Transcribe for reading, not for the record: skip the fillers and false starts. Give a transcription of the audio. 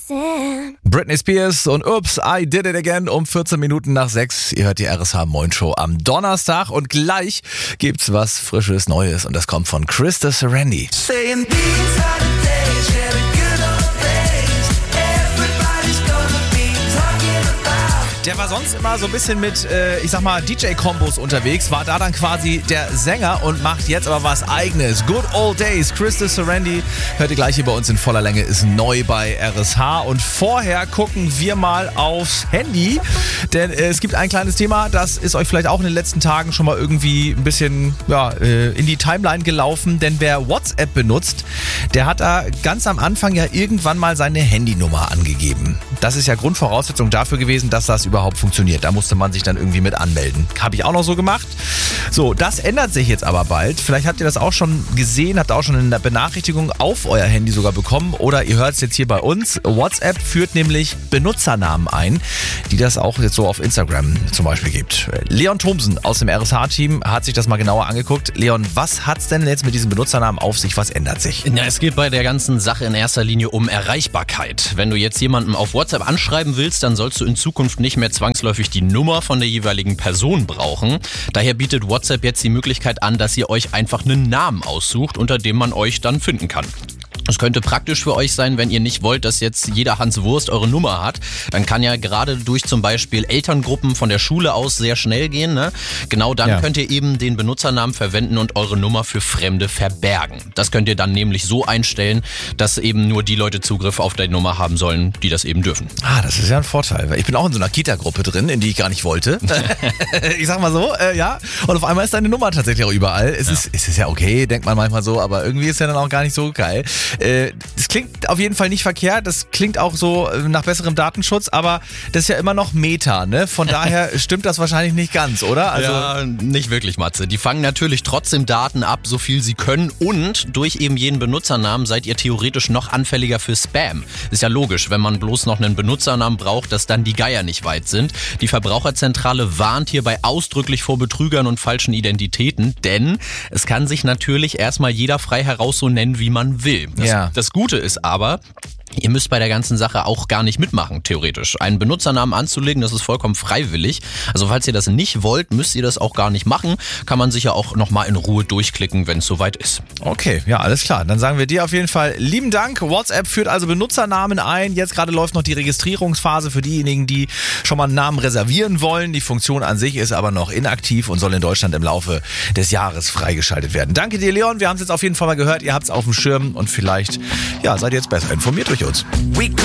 Sam. Britney Spears und Oops, I Did It Again um 14 Minuten nach 6. Ihr hört die RSH Moin Show am Donnerstag und gleich gibt's was Frisches, Neues und das kommt von Krista Serendi. Der war sonst immer so ein bisschen mit, DJ-Kombos unterwegs, war da dann quasi der Sänger und macht jetzt aber was Eigenes. Good Old Days, Krista Serendi, hört ihr gleich hier bei uns in voller Länge, ist neu bei RSH. Und vorher gucken wir mal aufs Handy, denn es gibt ein kleines Thema, das ist euch vielleicht auch in den letzten Tagen schon mal irgendwie ein bisschen in die Timeline gelaufen, denn wer WhatsApp benutzt, der hat da ganz am Anfang ja irgendwann mal seine Handynummer angegeben. Das ist ja Grundvoraussetzung dafür gewesen, dass das überhaupt funktioniert. Da musste man sich dann irgendwie mit anmelden. Habe ich auch noch so gemacht. So, das ändert sich jetzt aber bald. Vielleicht habt ihr das auch schon gesehen, habt auch schon eine Benachrichtigung auf euer Handy sogar bekommen oder ihr hört es jetzt hier bei uns. WhatsApp führt nämlich Benutzernamen ein, die das auch jetzt so auf Instagram zum Beispiel gibt. Leon Thomsen aus dem RSH-Team hat sich das mal genauer angeguckt. Leon, was hat's denn jetzt mit diesen Benutzernamen auf sich? Was ändert sich? Ja, es geht bei der ganzen Sache in erster Linie um Erreichbarkeit. Wenn du jetzt jemanden auf WhatsApp anschreiben willst, dann sollst du in Zukunft nicht mehr zwangsläufig die Nummer von der jeweiligen Person brauchen. Daher bietet WhatsApp jetzt die Möglichkeit an, dass ihr euch einfach einen Namen aussucht, unter dem man euch dann finden kann. Es könnte praktisch für euch sein, wenn ihr nicht wollt, dass jetzt jeder Hans Wurst eure Nummer hat. Dann kann ja gerade durch zum Beispiel Elterngruppen von der Schule aus sehr schnell gehen. Ne? Genau dann könnt ihr eben den Benutzernamen verwenden und eure Nummer für Fremde verbergen. Das könnt ihr dann nämlich so einstellen, dass eben nur die Leute Zugriff auf die Nummer haben sollen, die das eben dürfen. Ah, das ist ja ein Vorteil. Ich bin auch in so einer Kita-Gruppe drin, in die ich gar nicht wollte. Ich sag mal so, ja. Und auf einmal ist deine Nummer tatsächlich auch überall. Es ist ja okay, denkt man manchmal so, aber irgendwie ist ja dann auch gar nicht so geil. Das klingt auf jeden Fall nicht verkehrt, das klingt auch so nach besserem Datenschutz, aber das ist ja immer noch Meta, ne? Von daher stimmt das wahrscheinlich nicht ganz, oder? Also ja, nicht wirklich, Matze. Die fangen natürlich trotzdem Daten ab, so viel sie können und durch eben jeden Benutzernamen seid ihr theoretisch noch anfälliger für Spam. Ist ja logisch, wenn man bloß noch einen Benutzernamen braucht, dass dann die Geier nicht weit sind. Die Verbraucherzentrale warnt hierbei ausdrücklich vor Betrügern und falschen Identitäten, denn es kann sich natürlich erstmal jeder frei heraus so nennen, wie man will. Das Gute ist aber, ihr müsst bei der ganzen Sache auch gar nicht mitmachen, theoretisch. Einen Benutzernamen anzulegen, das ist vollkommen freiwillig. Also falls ihr das nicht wollt, müsst ihr das auch gar nicht machen. Kann man sicher auch nochmal in Ruhe durchklicken, wenn es soweit ist. Okay, ja, alles klar. Dann sagen wir dir auf jeden Fall lieben Dank. WhatsApp führt also Benutzernamen ein. Jetzt gerade läuft noch die Registrierungsphase für diejenigen, die schon mal einen Namen reservieren wollen. Die Funktion an sich ist aber noch inaktiv und soll in Deutschland im Laufe des Jahres freigeschaltet werden. Danke dir, Leon. Wir haben es jetzt auf jeden Fall mal gehört. Ihr habt es auf dem Schirm und vielleicht seid ihr jetzt besser informiert durch uns.